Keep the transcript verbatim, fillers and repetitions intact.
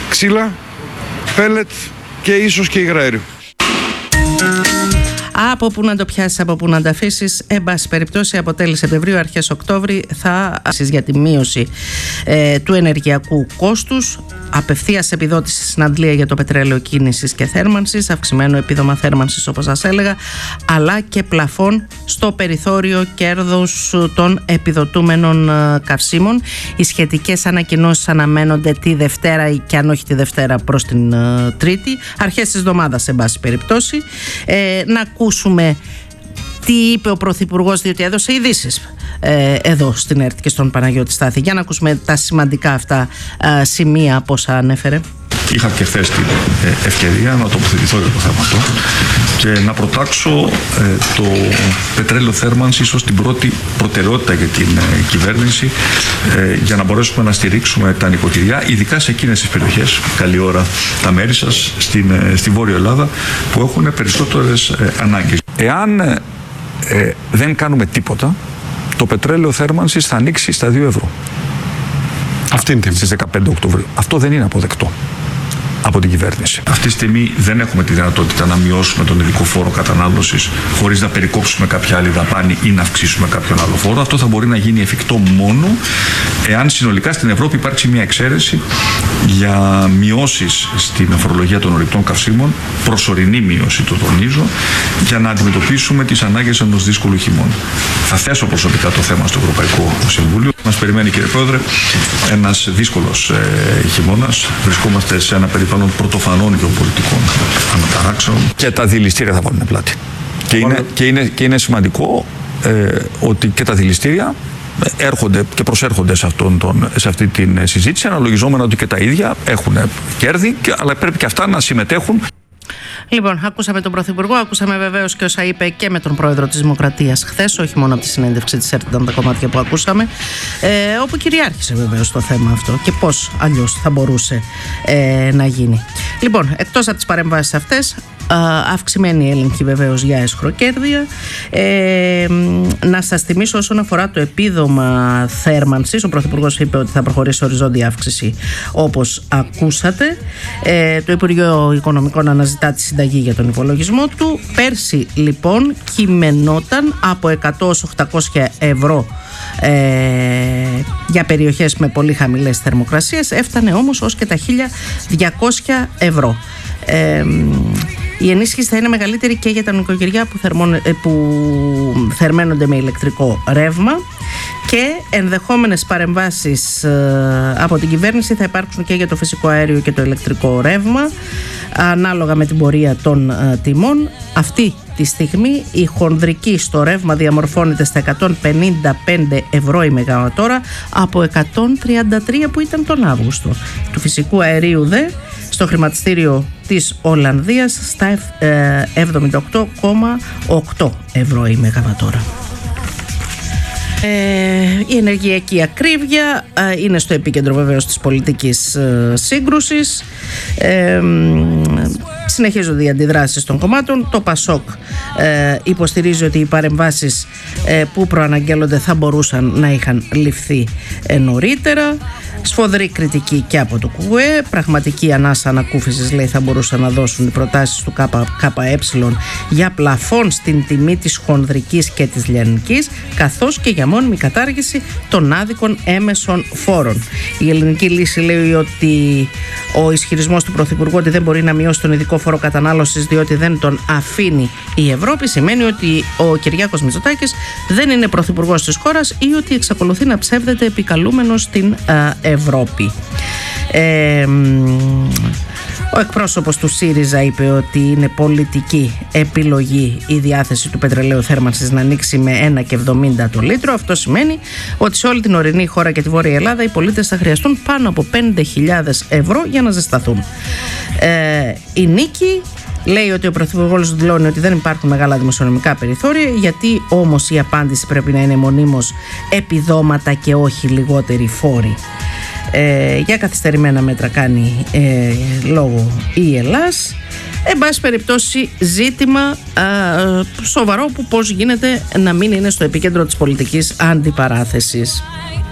ξύλα, πέλετ και ίσως και υγραέριο. Από πού να το πιάσεις, από πού να τα αφήσεις. Εν πάση περιπτώσει, από τέλη Σεπτεμβρίου, αρχές Οκτώβρη θα ασκήσεις για τη μείωση ε, του ενεργειακού κόστους. Απευθείας επιδότηση στην Αντλία για το πετρέλαιο κίνησης και θέρμανσης, αυξημένο επίδομα θέρμανσης όπως σας έλεγα, αλλά και πλαφόν στο περιθώριο κέρδους των επιδοτούμενων καυσίμων. Οι σχετικές ανακοινώσεις αναμένονται τη Δευτέρα ή και αν όχι τη Δευτέρα προς την uh, Τρίτη, αρχές της εβδομάδας σε μπάση περιπτώσει. Ε, να ακούσουμε τι είπε ο Πρωθυπουργός, διότι έδωσε ειδήσεις ε, εδώ στην ΕΡΤ και στον Παναγιώτη Στάθη. Για να ακούσουμε τα σημαντικά αυτά ε, σημεία από όσα ανέφερε. Είχα και χθες την ευκαιρία να τοποθετηθώ για το θέμα αυτό και να προτάξω ε, το πετρέλαιο θέρμανσης ως την πρώτη προτεραιότητα για την ε, κυβέρνηση ε, για να μπορέσουμε να στηρίξουμε τα νοικοκυριά, ειδικά σε εκείνες τις περιοχές, καλή ώρα τα μέρη σας, στην, ε, στη Βόρεια Ελλάδα, που έχουν περισσότερες ε, ανάγκες. Εάν ε, ε, δεν κάνουμε τίποτα, το πετρέλαιο θέρμανσης θα ανοίξει στα δύο ευρώ. Αυτή είναι στις δεκαπέντε Οκτωβρίου. Αυτό δεν είναι αποδεκτό από την κυβέρνηση. Αυτή τη στιγμή δεν έχουμε τη δυνατότητα να μειώσουμε τον ειδικό φόρο κατανάλωσης χωρίς να περικόψουμε κάποια άλλη δαπάνη ή να αυξήσουμε κάποιον άλλο φόρο. Αυτό θα μπορεί να γίνει εφικτό μόνο εάν συνολικά στην Ευρώπη υπάρξει μια εξαίρεση για μειώσεις στην φορολογία των ορυκτών καυσίμων, προσωρινή μείωση, το τονίζω, για να αντιμετωπίσουμε τις ανάγκες ενός δύσκολου χειμώνα. Θα θέσω προσωπικά το θέμα στο Ευρωπαϊκό Συμβούλιο. Μας περιμένει, κύριε Πρόεδρε, ένας δύσκολος ε, χειμώνας. Βρισκόμαστε σε ένα περιβάλλον πρωτοφανών γεωπολιτικών αναταράξεων. Και τα δηληστήρια θα βάλουν πλάτη. Και είναι, και είναι, και είναι σημαντικό ε, ότι και τα δηληστήρια έρχονται και προσέρχονται σε, αυτόν τον, σε αυτή τη συζήτηση, αναλογιζόμενα ότι και τα ίδια έχουν κέρδη, και, αλλά πρέπει και αυτά να συμμετέχουν. Λοιπόν, ακούσαμε τον Πρωθυπουργό, ακούσαμε βεβαίως και όσα είπε και με τον Πρόεδρο της Δημοκρατίας χθες, όχι μόνο από τη συνέντευξη της ΕΡΤ, ήταν τα κομμάτια που ακούσαμε, ε, όπου κυριάρχησε βεβαίως το θέμα αυτό και πώς αλλιώς θα μπορούσε ε, να γίνει. Λοιπόν, εκτός από τις παρεμβάσεις αυτές, αυξημένη έλεγχη βεβαίως για εσχροκέρδεια. Ε, να σας θυμίσω όσον αφορά το επίδομα θέρμανσης, ο Πρωθυπουργός είπε ότι θα προχωρήσει οριζόντια αύξηση όπως ακούσατε. Ε, το Υπουργείο Οικονομικών αναζητά τη συνταγή για τον υπολογισμό του. Πέρσι λοιπόν κειμενόταν από εκατό έως οκτακόσια ευρώ ε, για περιοχές με πολύ χαμηλές θερμοκρασίες, έφτανε όμως ως και τα χίλια διακόσια ευρώ. Ε, η ενίσχυση θα είναι μεγαλύτερη και για τα νοικοκυριά που, θερμον, που θερμαίνονται με ηλεκτρικό ρεύμα, και ενδεχόμενες παρεμβάσεις ε, από την κυβέρνηση θα υπάρξουν και για το φυσικό αέριο και το ηλεκτρικό ρεύμα, ανάλογα με την πορεία των ε, τιμών. Αυτή τη στιγμή η χονδρική στο ρεύμα διαμορφώνεται στα εκατόν πενήντα πέντε ευρώ η μεγαβατόρα από εκατόν τριάντα τρία που ήταν τον Αύγουστο. Του φυσικού αερίου δε στο χρηματιστήριο της Ολλανδίας στα εβδομήντα οκτώ κόμμα οκτώ ευρώ η μεγαβατόρα. Ε, η ενεργειακή ακρίβεια ε, είναι στο επίκεντρο βεβαίως της πολιτικής ε, σύγκρουσης. Ε, συνεχίζονται οι αντιδράσεις των κομμάτων. Το ΠΑΣΟΚ ε, υποστηρίζει ότι οι παρεμβάσεις ε, που προαναγγέλλονται θα μπορούσαν να είχαν ληφθεί ε, νωρίτερα. Σφοδρή κριτική και από το ΚΚΕ. Πραγματική ανάσα ανακούφισης, λέει, θα μπορούσαν να δώσουν οι προτάσεις του ΚΚΕ για πλαφόν στην τιμή της χονδρικής και της λιανικής, καθώς και για μόνιμη κατάργηση των άδικων έμεσων φόρων. Η ελληνική λύση λέει ότι ο ισχυρισμός του Πρωθυπουργού ότι δεν μπορεί να μειώσει τον ειδικό φόρο κατανάλωσης διότι δεν τον αφήνει η Ευρώπη σημαίνει ότι ο Κυριάκος Μητσοτάκης δεν είναι πρωθυπουργός της χώρας ή ότι εξακολουθεί να ψεύδεται επικαλούμενος στην Ευρώπη. Ε, ο εκπρόσωπος του ΣΥΡΙΖΑ είπε ότι είναι πολιτική επιλογή η διάθεση του πετρελαίου θέρμανσης να ανοίξει με ένα και εβδομήντα το λίτρο. Αυτό σημαίνει ότι σε όλη την ορεινή χώρα και τη Βόρεια Ελλάδα οι πολίτες θα χρειαστούν πάνω από πέντε χιλιάδες ευρώ για να ζεσταθούν. Ε, η Νίκη λέει ότι ο Πρωθυπουργός δηλώνει ότι δεν υπάρχουν μεγάλα δημοσιονομικά περιθώρια, γιατί όμως η απάντηση πρέπει να είναι μονίμως επιδόματα και όχι λιγότεροι φόροι. Ε, για καθυστερημένα μέτρα κάνει ε, λόγο η Ελλάς. Εν πάση περιπτώσει ζήτημα ε, σοβαρό που πώς γίνεται να μην είναι στο επίκεντρο της πολιτικής αντιπαράθεσης.